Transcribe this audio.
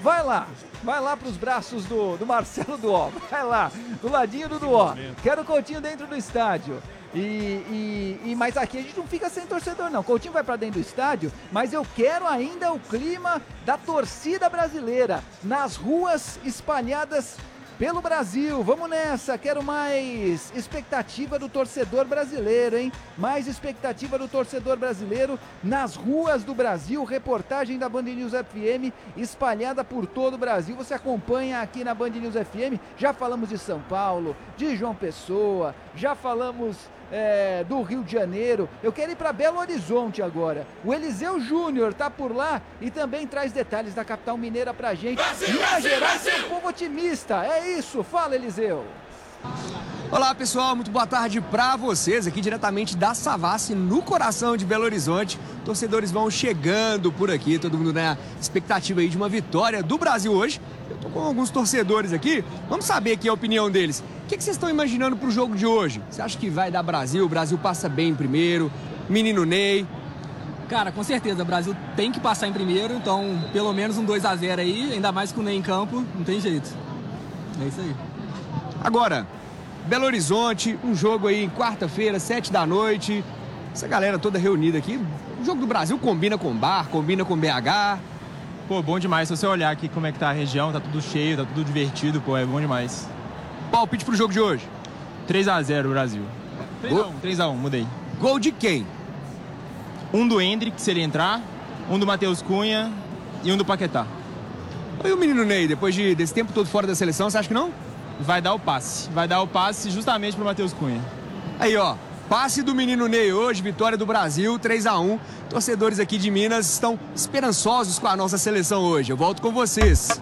Vai lá pros braços do Marcelo Duó, vai lá, do ladinho do Duó. Quero o Coutinho dentro do estádio. Mas aqui a gente não fica sem torcedor não, Coutinho vai pra dentro do estádio, mas eu quero ainda o clima da torcida brasileira, nas ruas espalhadas pelo Brasil. Vamos nessa, quero mais expectativa do torcedor brasileiro, hein? Mais expectativa do torcedor brasileiro nas ruas do Brasil, reportagem da Band News FM espalhada por todo o Brasil. Você acompanha aqui na Band News FM, já falamos de São Paulo, de João Pessoa, já falamos do Rio de Janeiro. Eu quero ir para Belo Horizonte agora. O Eliseu Júnior tá por lá e também traz detalhes da capital mineira pra gente. Minas Gerais é um povo otimista, é isso. Fala, Eliseu. Olá pessoal, muito boa tarde pra vocês, aqui diretamente da Savassi, no coração de Belo Horizonte. Torcedores vão chegando por aqui, todo mundo na expectativa aí de uma vitória do Brasil hoje. Eu tô com alguns torcedores aqui, vamos saber aqui a opinião deles. O que vocês estão imaginando pro jogo de hoje? Você acha que vai dar Brasil? O Brasil passa bem em primeiro? Menino Ney? Cara, com certeza, o Brasil tem que passar em primeiro, então pelo menos um 2-0 aí, ainda mais com o Ney em campo, não tem jeito. É isso aí. Agora, Belo Horizonte, um jogo aí em quarta-feira, 7 da noite. Essa galera toda reunida aqui. O jogo do Brasil combina com bar, combina com BH. Pô, bom demais. Se você olhar aqui como é que tá a região, tá tudo cheio, tá tudo divertido, pô, é bom demais. Palpite pro jogo de hoje? 3-0 Brasil. 3-1, mudei. Gol de quem? Um do Hendrick, se ele entrar, um do Matheus Cunha e um do Paquetá. E o menino Ney, depois desse tempo todo fora da seleção, você acha que não? Vai dar o passe justamente pro Matheus Cunha. Aí, ó, passe do menino Ney hoje, vitória do Brasil, 3-1. Torcedores aqui de Minas estão esperançosos com a nossa seleção hoje. Eu volto com vocês.